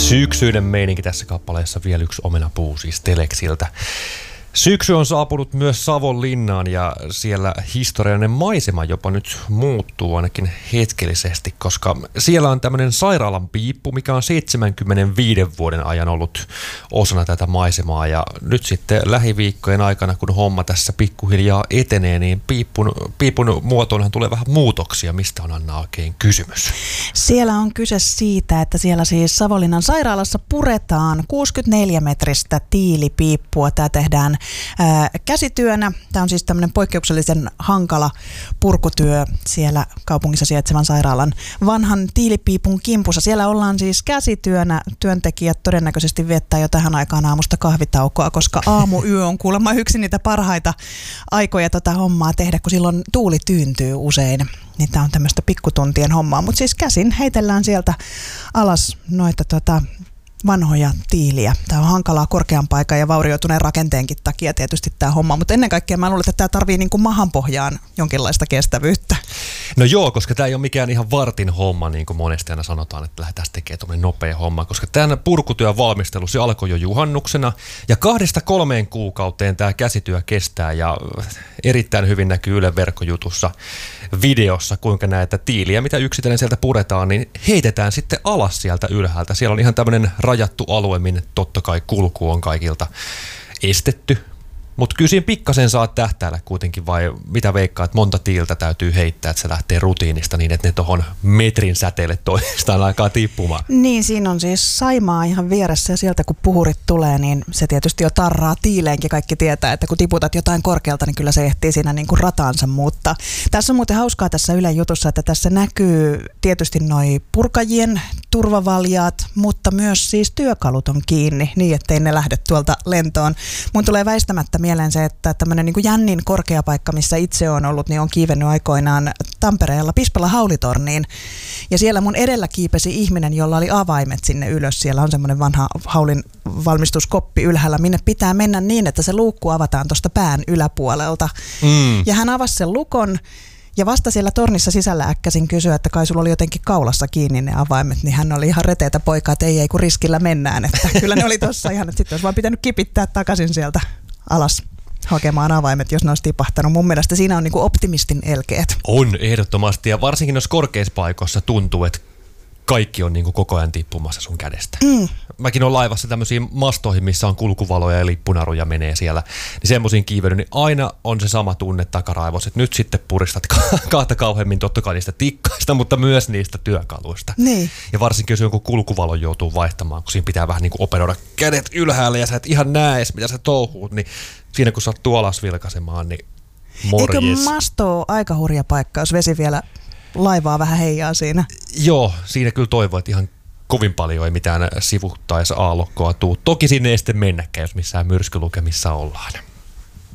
Syksyinen meininki tässä kappaleessa, vielä yksi omenapuu siis Teleksiltä. Syksy on saapunut myös Savonlinnaan ja siellä historiallinen maisema jopa nyt muuttuu ainakin hetkellisesti, koska siellä on tämmöinen sairaalan piippu, mikä on 75 vuoden ajan ollut osana tätä maisemaa. Ja nyt sitten lähiviikkojen aikana, kun homma tässä pikkuhiljaa etenee, niin piipun muotoonhan tulee vähän muutoksia. Mistä on, Anna, oikein kysymys? Siellä on kyse siitä, että siellä siis Savonlinnan sairaalassa puretaan 64-metristä tiilipiippua. Tämä tehdään käsityönä. Tämä on siis tämmöinen poikkeuksellisen hankala purkutyö siellä kaupungissa sijaitsevan sairaalan vanhan tiilipiipun kimpussa. Siellä ollaan siis käsityönä. Työntekijät todennäköisesti viettää jo tähän aikaan aamusta kahvitaukoa, koska aamuyö on kuulemma yksi niitä parhaita aikoja hommaa tehdä, kun silloin tuuli tyyntyy usein. Niin tämä on tämmöistä pikkutuntien hommaa, mutta siis käsin heitellään sieltä alas noita vanhoja tiiliä. Tämä on hankalaa korkean paikan ja vaurioituneen rakenteenkin takia tietysti tämä homma, mutta ennen kaikkea mä luulen, että tämä tarvii niin kuin mahanpohjaan jonkinlaista kestävyyttä. No joo, koska tämä ei ole mikään ihan vartin homma, niin kuin monesti aina sanotaan, että lähdetään tekemään tuommoinen nopea homma, koska tämän purkutyön valmistelu se alkoi jo juhannuksena ja 2-3 kuukauteen tämä käsityö kestää ja erittäin hyvin näkyy Ylen verkkojutussa videossa, kuinka näitä tiiliä, mitä yksitellen sieltä puretaan, niin heitetään sitten alas sieltä ylhäältä. Siellä on ihan tämmöinen rajattu alue, minne totta kai kulku on kaikilta estetty. Mutta kyllä siinä pikkasen saat tähtäällä kuitenkin, vai mitä veikkaat, monta tiiltä täytyy heittää, että se lähtee rutiinista niin, että ne tuohon metrin säteelle toistaan alkaa tippumaan. Niin, siinä on siis Saimaa ihan vieressä ja sieltä kun puhurit tulee, niin se tietysti jo tarraa tiileenkin. Kaikki tietää, että kun tiputat jotain korkealta, niin kyllä se ehtii siinä niin kuin rataansa muuttaa. Tässä on muuten hauskaa tässä Ylen jutussa, että tässä näkyy tietysti noi purkajien turvavaljaat, mutta myös siis työkalut on kiinni niin, ettei ne lähde tuolta lentoon. Mun tulee väistämättä mieleen se, että tämmöinen niin kuin jännin korkea paikka, missä itse on ollut, niin on kiivennyt aikoinaan Tampereella Pispala haulitorniin. Ja siellä mun edellä kiipesi ihminen, jolla oli avaimet sinne ylös. Siellä on semmoinen vanha haulin valmistuskoppi ylhäällä, minne pitää mennä niin, että se luukku avataan tuosta pään yläpuolelta. Ja hän avasi sen lukon. Ja vasta siellä tornissa sisällä äkkäsin kysyä, että kai sulla oli jotenkin kaulassa kiinni ne avaimet, niin hän oli ihan reteitä poika, että ei kun riskillä mennään. Että kyllä ne oli tossa ihan, että sitten olisi vaan pitänyt kipittää takaisin sieltä alas hakemaan avaimet, jos ne olisi tipahtanut. Mun mielestä siinä on niin kuin optimistin elkeet. On ehdottomasti ja varsinkin noissa korkeissa paikoissa tuntuu, että kaikki on niin kuin koko ajan tippumassa sun kädestä. Mäkin olen laivassa tämmöisiin mastoihin, missä on kulkuvaloja ja lippunaruja menee siellä. Niin semmoisiin kiivennyt, niin aina on se sama tunne takaraivossa, että nyt sitten puristat kahta kauheammin totta kai niistä tikkaista, mutta myös niistä työkaluista. Niin. Ja varsinkin jos jonkun kulkuvalon joutuu vaihtamaan, kun siinä pitää vähän niin kuin operoida kädet ylhäällä ja sä et ihan näe edes, mitä sä touhuut, niin siinä kun sattuu alas vilkaisemaan, niin morjes. Eikö masto ole aika hurja paikka, jos vesi vielä laivaa vähän heijaa siinä? Joo, siinä kyllä toivoo, että ihan kovin paljon ei mitään sivuttaisi aallokkoa tuu. Toki sinne ei sitten mennäkään, jos missään myrskylukemissa ollaan.